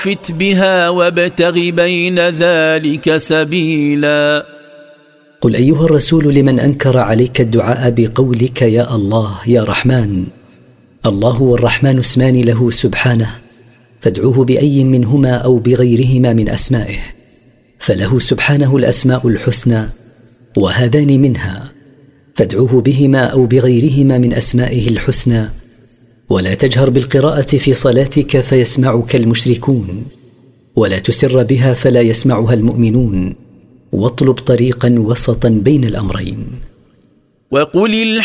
فت بها وابتغ بين ذلك سبيلا. قل أيها الرسول لمن أنكر عليك الدعاء بقولك يا الله يا رحمن: الله والرحمن اسمان له سبحانه، فادعوه بأي منهما أو بغيرهما من أسمائه، فله سبحانه الأسماء الحسنى، وهذان منها، فادعوه بهما أو بغيرهما من أسمائه الحسنى، ولا تجهر بالقراءة في صلاتك فيسمعك المشركون، ولا تسر بها فلا يسمعها المؤمنون، واطلب طريقا وسطا بين الأمرين. وقل